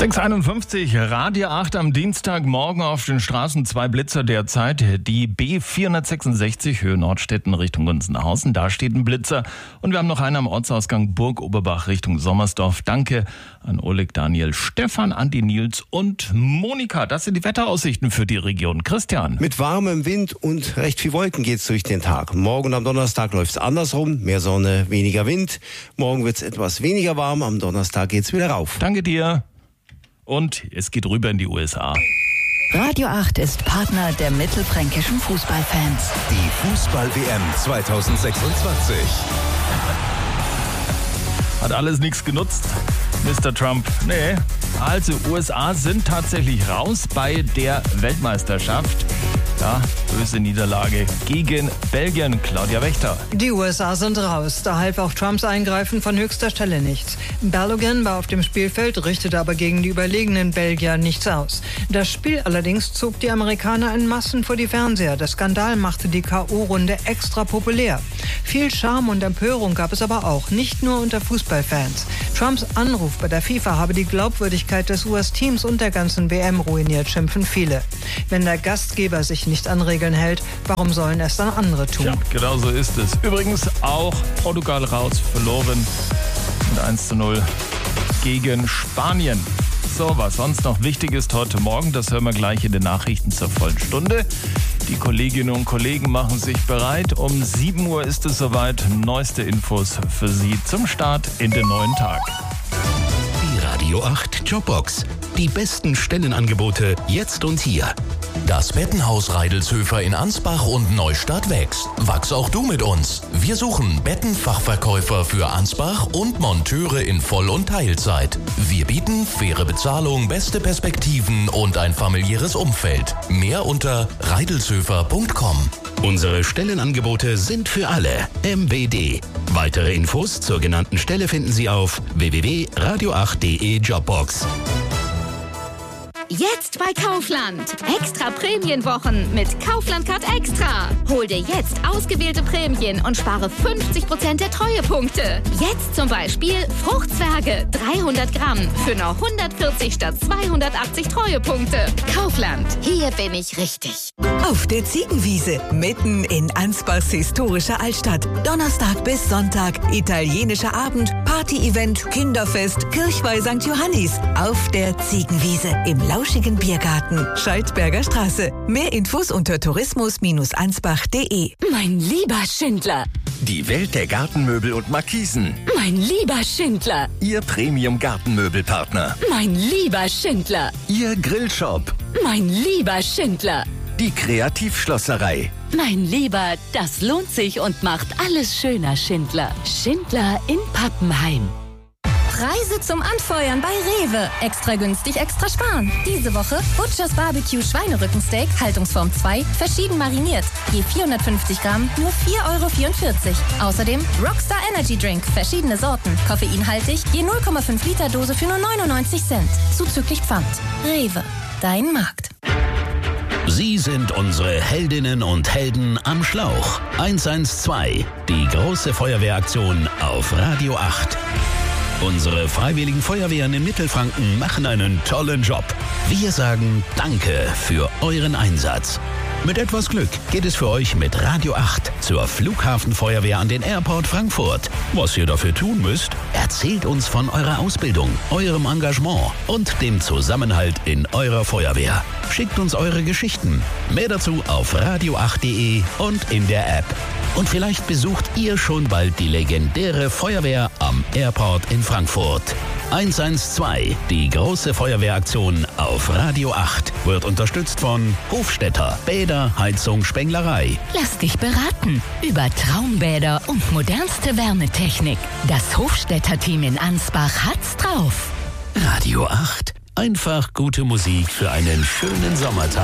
6:51, Radio 8 am Dienstagmorgen auf den Straßen. 2 Blitzer derzeit. Die B466 Höhe Nordstetten Richtung Gunzenhausen. Da steht ein Blitzer. Und wir haben noch einen am Ortsausgang Burg-Oberbach Richtung Sommersdorf. Danke an Oleg, Daniel, Stefan, Andi, Nils und Monika. Das sind die Wetteraussichten für die Region. Christian. Mit warmem Wind und recht viel Wolken geht's durch den Tag. Morgen am Donnerstag läuft's andersrum. Mehr Sonne, weniger Wind. Morgen wird's etwas weniger warm. Am Donnerstag geht's wieder rauf. Danke dir. Und es geht rüber in die USA. Radio 8 ist Partner der mittelfränkischen Fußballfans. Die Fußball-WM 2026. Hat alles nichts genutzt, Mr. Trump. Nee, also USA sind tatsächlich raus bei der Weltmeisterschaft. Ja, böse Niederlage gegen Belgien. Claudia Wächter. Die USA sind raus. Da half auch Trumps Eingreifen von höchster Stelle nichts. Balogun war auf dem Spielfeld, richtete aber gegen die überlegenen Belgier nichts aus. Das Spiel allerdings zog die Amerikaner in Massen vor die Fernseher. Der Skandal machte die K.O.-Runde extra populär. Viel Charme und Empörung gab es aber auch, nicht nur unter Fußballfans. Trumps Anruf bei der FIFA habe die Glaubwürdigkeit des US-Teams und der ganzen WM ruiniert, schimpfen viele. Wenn der Gastgeber sich nicht an Regeln hält, warum sollen es dann andere tun? Ja, genau so ist es. Übrigens auch Portugal raus, verloren mit 1:0 gegen Spanien. So, was sonst noch wichtig ist heute Morgen, das hören wir gleich in den Nachrichten zur vollen Stunde. Die Kolleginnen und Kollegen machen sich bereit. Um 7 Uhr ist es soweit. Neueste Infos für Sie zum Start in den neuen Tag. Die Radio 8 Jobbox. Die besten Stellenangebote jetzt und hier. Das Bettenhaus Reidelshöfer in Ansbach und Neustadt wächst. Wachs auch du mit uns. Wir suchen Bettenfachverkäufer für Ansbach und Monteure in Voll- und Teilzeit. Wir bieten faire Bezahlung, beste Perspektiven und ein familiäres Umfeld. Mehr unter reidelshöfer.com. Unsere Stellenangebote sind für alle. MWD. Weitere Infos zur genannten Stelle finden Sie auf www.radio8.de Jobbox. Jetzt bei Kaufland. Extra Prämienwochen mit Kaufland Card Extra. Hol dir jetzt ausgewählte Prämien und spare 50% der Treuepunkte. Jetzt zum Beispiel Fruchtzwerge 300 Gramm für nur 140 statt 280 Treuepunkte. Kaufland. Hier bin ich richtig. Auf der Ziegenwiese, mitten in Ansbachs historischer Altstadt. Donnerstag bis Sonntag, italienischer Abend, Party-Event, Kinderfest, Kirchweih St. Johannis. Auf der Ziegenwiese im lauschigen Biergarten, Scheidberger Straße. Mehr Infos unter tourismus-ansbach.de. Mein lieber Schindler. Die Welt der Gartenmöbel und Markisen. Mein lieber Schindler. Ihr Premium-Gartenmöbelpartner. Mein lieber Schindler. Ihr Grillshop. Mein lieber Schindler. Die Kreativschlosserei. Mein Lieber, das lohnt sich und macht alles schöner, Schindler. Schindler in Pappenheim. Preise zum Anfeuern bei Rewe. Extra günstig, extra sparen. Diese Woche Butchers Barbecue Schweinerückensteak, Haltungsform 2, verschieden mariniert. Je 450 Gramm, nur 4,44 €. Außerdem Rockstar Energy Drink, verschiedene Sorten, koffeinhaltig, je 0,5 Liter Dose für nur 99 Cent. Zuzüglich Pfand. Rewe, dein Markt. Sie sind unsere Heldinnen und Helden am Schlauch. 112, die große Feuerwehraktion auf Radio 8. Unsere freiwilligen Feuerwehren in Mittelfranken machen einen tollen Job. Wir sagen Danke für euren Einsatz. Mit etwas Glück geht es für euch mit Radio 8 zur Flughafenfeuerwehr an den Airport Frankfurt. Was ihr dafür tun müsst, erzählt uns von eurer Ausbildung, eurem Engagement und dem Zusammenhalt in eurer Feuerwehr. Schickt uns eure Geschichten. Mehr dazu auf radio8.de und in der App. Und vielleicht besucht ihr schon bald die legendäre Feuerwehr am Airport in Frankfurt. 112, die große Feuerwehraktion auf Radio 8, wird unterstützt von Hofstetter, Bäder, Heizung, Spenglerei. Lass dich beraten über Traumbäder und modernste Wärmetechnik. Das Hofstetter-Team in Ansbach hat's drauf. Radio 8, einfach gute Musik für einen schönen Sommertag.